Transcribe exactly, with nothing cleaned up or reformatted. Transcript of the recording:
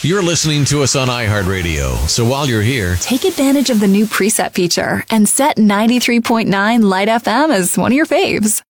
You're listening to us on iHeartRadio, so while you're here, take advantage of the new preset feature and set ninety-three point nine Light F M as one of your faves.